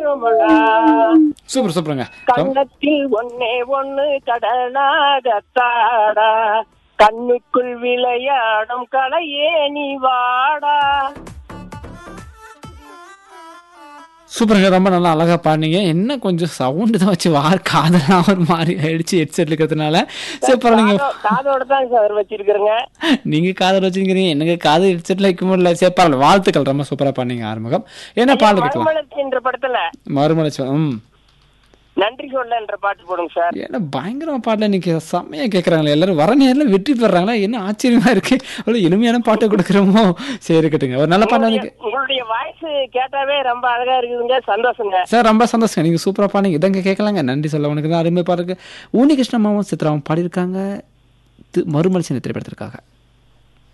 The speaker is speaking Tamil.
வருமடா. சூப்பர் சூப்பருங்க. கண்ணத்தில் ஒன்னே ஒண்ணு கடனாகத்தாடா, கண்ணுக்குள் விளையாடும் கலையே நீ வாடா. சூப்பருங்க. ரொம்ப நல்லா அழகா பாடுனீங்க. என்ன கொஞ்சம் சவுண்டு தான் வச்சு காதெல்லாம் ஒரு மாதிரி ஆயிடுச்சு ஹெட்செட் இருக்கிறதுனால. சரி பரவாயில்லைங்க. காதோட தான் சார் வச்சிருக்கிறேங்க. நீங்க காதல் வச்சுக்கிறீங்க, எனக்கு காது ஹெட்செட்ல வைக்க முடியல. சரி பரவாயில்ல, வாழ்த்துக்கள். ரொம்ப சூப்பரா பண்ணீங்க ஆறுமுகம். என்ன பாடல் கேட்கலாம்? மறுமலர்ச்சி என்ற படத்துல மறுமலர்ச்சி. நன்றி சொல்ல என்ற பாட்டு போடுங்க சார். ஏன்னா பயங்கரமா பாடல இன்னைக்கு செம்மையா கேட்கறாங்களே எல்லாரும். வர நேரில் வெற்றி பெறாங்களா, என்ன ஆச்சரியமா இருக்கு. அவ்வளவு இனிமையான பாட்டை கொடுக்குறோமோ. சரி இருக்கட்டுங்க, ஒரு நல்ல பாட்டு. உங்களுடைய வாய்ஸ் கேட்டாவே ரொம்ப அழகா இருக்குதுங்க, சந்தோஷங்க சார். ரொம்ப சந்தோஷம், நீங்க சூப்பரா பாடுங்க. இதங்க கேட்கலாங்க. நன்றி சொல்ல உனக்கு தான் அருமை பாருங்க. ஊனி கிருஷ்ணமாவும் சித்ராவும் பாடியிருக்காங்க மறுமலர்ச்சி திரைப்படத்திற்காக.